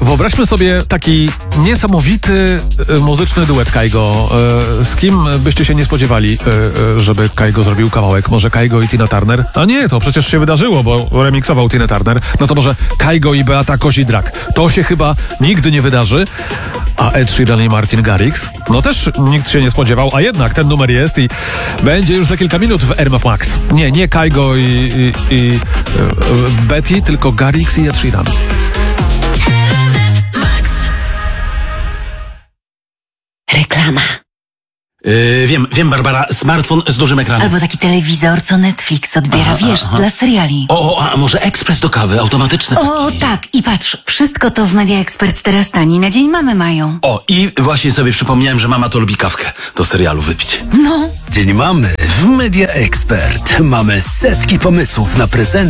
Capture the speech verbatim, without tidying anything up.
Wyobraźmy sobie taki niesamowity e, muzyczny duet Kaigo. E, z kim byście się nie spodziewali, e, e, żeby Kaigo zrobił kawałek? Może Kaigo i Tina Turner? A nie, to przecież się wydarzyło, bo remiksował Tina Turner. No to może Kaigo i Beata Kozidrak. To się chyba nigdy nie wydarzy. A Ed Sheeran i Martin Garrix? No też nikt się nie spodziewał, a jednak ten numer jest i będzie już za kilka minut w R M F Max. Nie, nie Kaigo i, i, i e, Betty, tylko Garrix i Ed Sheeran. Reklama. Yy, wiem, wiem, Barbara, smartfon z dużym ekranem. Albo taki telewizor, co Netflix odbiera, Aha, wiesz, aha. dla seriali. O, o, a może ekspres do kawy, automatyczny O, taki. tak, i patrz, wszystko to w Media Expert teraz tani, na dzień mamy mają. O, i właśnie sobie przypomniałem, że mama to lubi kawkę do serialu wypić. No. Dzień mamy w Media Expert. Mamy setki pomysłów na prezenty